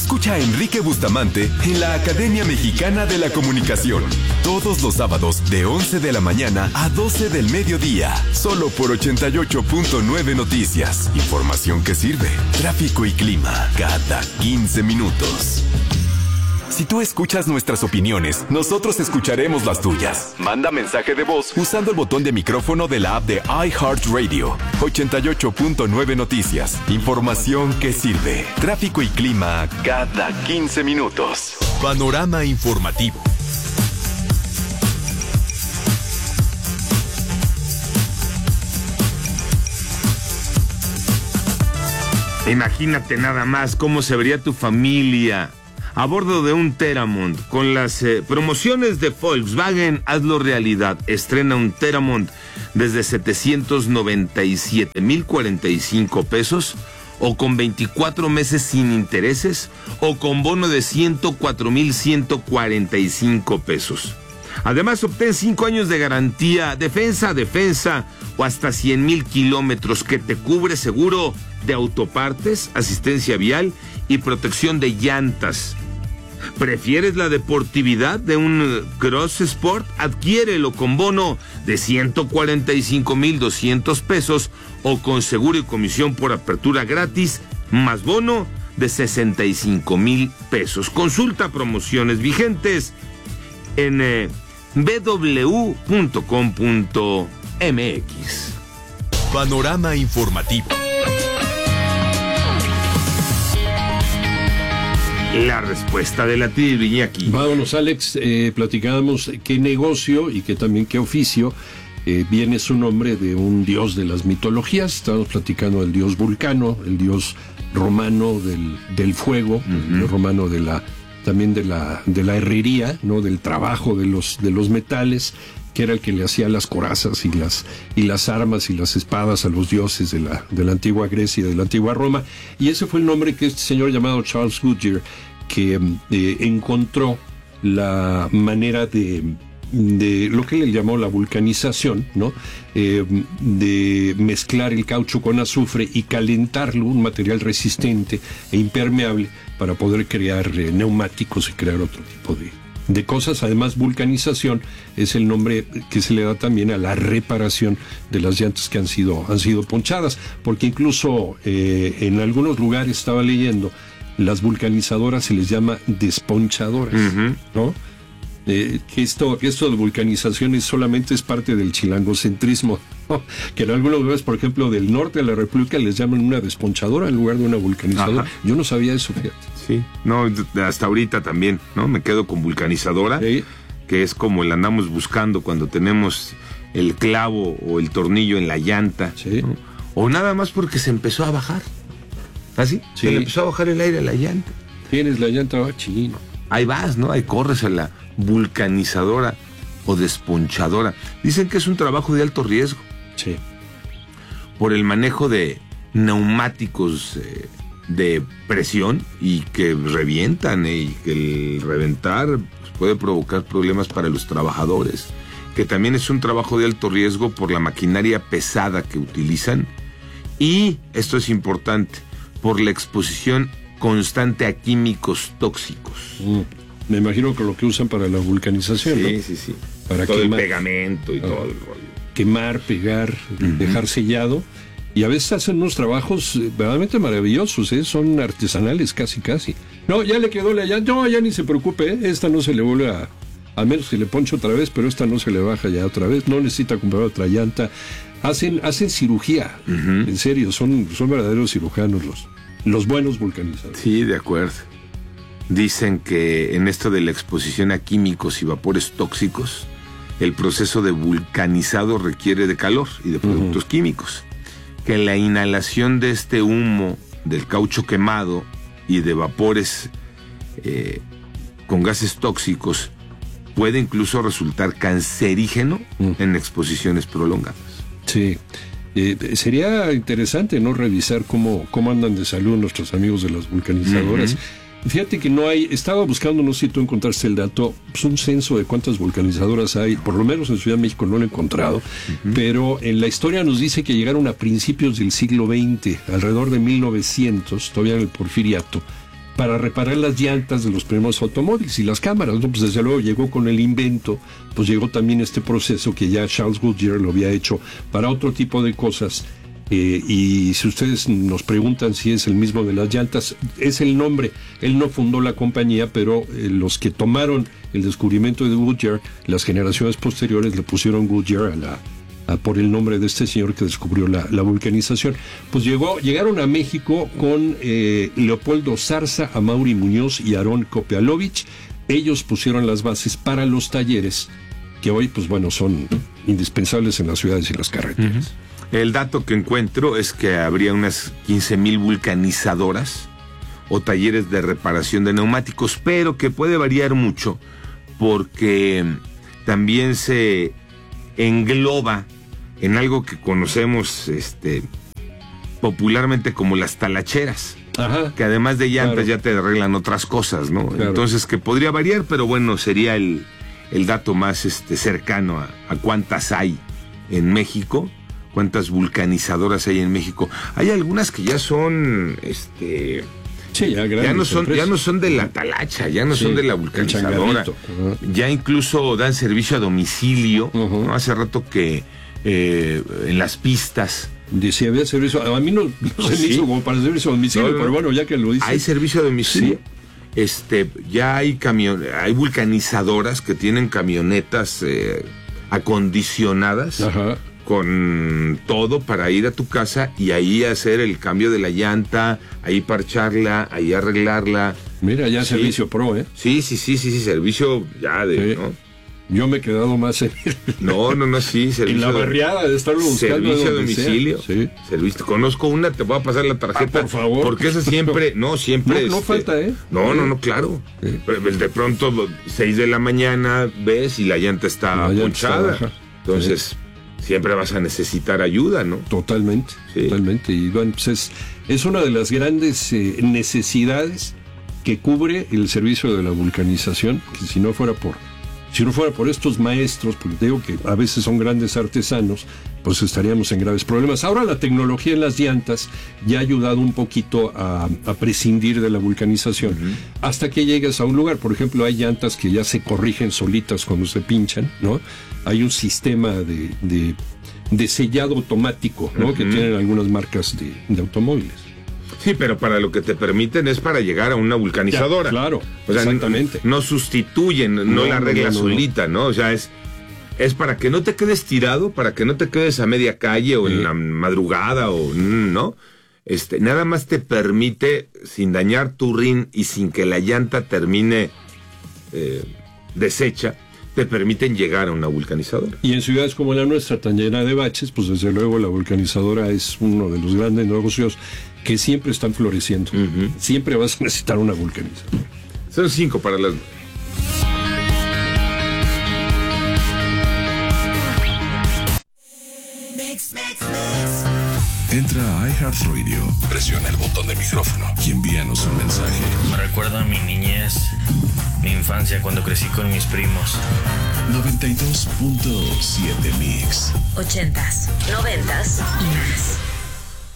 Escucha a Enrique Bustamante en la Academia Mexicana de la Comunicación. Todos los sábados de 11 de la mañana a 12 del mediodía. Solo por 88.9 Noticias. Información que sirve. Tráfico y clima cada 15 minutos. Si tú escuchas nuestras opiniones, nosotros escucharemos las tuyas. Manda mensaje de voz usando el botón de micrófono de la app de iHeartRadio. 88.9 Noticias. Información que sirve. Tráfico y clima cada 15 minutos. Panorama informativo. Imagínate nada más cómo se vería tu familia a bordo de un Teramont. Con las promociones de Volkswagen, hazlo realidad. Estrena un Teramont desde 797,045 pesos, o con 24 meses sin intereses, o con bono de 104,145 pesos. Además, obtén 5 años de garantía, defensa, o hasta 100,000 kilómetros, que te cubre seguro de autopartes, asistencia vial y protección de llantas. ¿Prefieres la deportividad de un Cross Sport? Adquiérelo con bono de 145,200 pesos o con seguro y comisión por apertura gratis, más bono de 65,000 pesos. Consulta promociones vigentes en www.com.mx. Panorama informativo. La respuesta de la trivia aquí. Vámonos, Alex. Platicábamos qué negocio y también qué oficio viene su nombre de un dios de las mitologías. Estábamos platicando del dios Vulcano, el dios romano del fuego, el dios romano también de la herrería, ¿no? Del trabajo de los metales, que era el que le hacía las corazas y las armas y las espadas a los dioses de la antigua Grecia y de la antigua Roma. Y ese fue el nombre que este señor llamado Charles Goodyear, que encontró la manera de lo que le llamó la vulcanización, ¿no? De mezclar el caucho con azufre y calentarlo, un material resistente e impermeable, para poder crear neumáticos y crear otro tipo de cosas. Además, vulcanización es el nombre que se le da también a la reparación de las llantas que han sido ponchadas, porque incluso en algunos lugares, estaba leyendo, las vulcanizadoras se les llama desponchadoras, ¿no? Que esto de vulcanización solamente es parte del chilangocentrismo, ¿no? Que en algunos lugares, por ejemplo, del norte de la República, les llaman una desponchadora en lugar de una vulcanizadora. Ajá. Yo no sabía eso, fíjate. Sí, no, hasta ahorita también, ¿no? Me quedo con vulcanizadora, sí, que es como la andamos buscando cuando tenemos el clavo o el tornillo en la llanta, sí, ¿no? O nada más porque se empezó a bajar. ¿Así? Sí. Se le empezó a bajar el aire a la llanta. Tienes la llanta, va chino. Ahí vas, ¿no? Ahí corres a la vulcanizadora o desponchadora. Dicen que es un trabajo de alto riesgo. Sí. Por el manejo de neumáticos de presión y que revientan, y que el reventar pues, puede provocar problemas para los trabajadores. Que también es un trabajo de alto riesgo por la maquinaria pesada que utilizan. Y, esto es importante, por la exposición constante a químicos tóxicos. Me imagino que lo que usan para la vulcanización, sí, ¿no? Sí. Para todo quemar, el pegamento y todo el rollo. Quemar, pegar, dejar sellado. Y a veces hacen unos trabajos verdaderamente maravillosos, ¿eh? Son artesanales casi. No, ya le quedó la llanta. No, ya ni se preocupe, ¿eh? Esta no se le vuelve a menos que le ponche otra vez, pero esta no se le baja ya otra vez. No necesita comprar otra llanta. Hacen cirugía. En serio, son verdaderos cirujanos los buenos vulcanizadores. Sí, de acuerdo. Dicen que en esto de la exposición a químicos y vapores tóxicos, el proceso de vulcanizado requiere de calor y de productos químicos. Que la inhalación de este humo del caucho quemado y de vapores con gases tóxicos puede incluso resultar cancerígeno en exposiciones prolongadas. Sí. Sería interesante, ¿no? Revisar cómo andan de salud nuestros amigos de las vulcanizadoras. Fíjate que no hay, estaba buscando, no sé si tú encontraste el dato, pues un censo de cuántas vulcanizadoras hay, por lo menos en Ciudad de México no lo he encontrado, pero en la historia nos dice que llegaron a principios del siglo XX, alrededor de 1900, todavía en el Porfiriato, para reparar las llantas de los primeros automóviles y las cámaras, ¿no? Pues desde luego llegó con el invento, pues llegó también este proceso que ya Charles Goodyear lo había hecho para otro tipo de cosas. Y si ustedes nos preguntan si es el mismo de las llantas, es el nombre. Él no fundó la compañía, pero los que tomaron el descubrimiento de Goodyear, las generaciones posteriores le pusieron Goodyear por el nombre de este señor que descubrió la vulcanización. Pues llegaron a México con Leopoldo Zarza, Amaury Muñoz y Aarón Kopialovich. Ellos pusieron las bases para los talleres que hoy, pues bueno, son indispensables en las ciudades y las carreteras. El dato que encuentro es que habría unas 15,000 vulcanizadoras o talleres de reparación de neumáticos, pero que puede variar mucho porque también se engloba en algo que conocemos popularmente como las talacheras. Ajá. Que además de llantas ya te arreglan otras cosas, ¿no? Claro. Entonces que podría variar, pero bueno, sería el dato más cercano a cuántas hay en México. ¿Cuántas vulcanizadoras hay en México? Hay algunas que ya son, sí, ya no son de la talacha, ya no son de la vulcanizadora. Ya incluso dan servicio a domicilio. ¿No? Hace rato que en las pistas. Si había servicio, a mí no se me hizo como para servicio a domicilio, pero bueno, ya que lo dice. Hay servicio a domicilio. Sí. Ya hay vulcanizadoras que tienen camionetas acondicionadas. Ajá. Con todo para ir a tu casa y ahí hacer el cambio de la llanta, ahí parcharla, ahí arreglarla. Mira, ya servicio pro, ¿eh? Sí, servicio ya de, sí. ¿No? Yo me he quedado más en sí, servicio. En la barriada de estarlo buscando. Servicio a domicilio. Sí. Servicio. Conozco una, te voy a pasar la tarjeta. Por favor. Porque esa siempre, no falta, ¿eh? No, claro. Sí. De pronto, 6 de la mañana, ves y la llanta está ponchada. Entonces... Sí. Siempre vas a necesitar ayuda, ¿no? Totalmente. Y bueno, pues es una de las grandes necesidades que cubre el servicio de la vulcanización, que si no fuera por estos maestros, porque digo que a veces son grandes artesanos, pues estaríamos en graves problemas. Ahora la tecnología en las llantas ya ha ayudado un poquito a prescindir de la vulcanización, hasta que llegues a un lugar. Por ejemplo, hay llantas que ya se corrigen solitas cuando se pinchan, ¿no? Hay un sistema de sellado automático, ¿no? Que tienen algunas marcas de automóviles. Sí, pero para lo que te permiten es para llegar a una vulcanizadora. Ya, claro, o sea, exactamente. No sustituyen, no la arregla solita, ¿no? O sea, es para que no te quedes tirado, para que no te quedes a media calle o en la madrugada o no. Nada más te permite, sin dañar tu rin y sin que la llanta termine deshecha, te permiten llegar a una vulcanizadora. Y en ciudades como la nuestra, tan llena de baches, pues desde luego la vulcanizadora es uno de los grandes negocios que siempre están floreciendo. Siempre vas a necesitar una vulcanizadora. Son 5 para las... Entra a iHeartRadio, presiona el botón de micrófono y envíanos un mensaje. Me recuerda a mi niñez, mi infancia cuando crecí con mis primos. 92.7 Mix. 80s, 90s y más.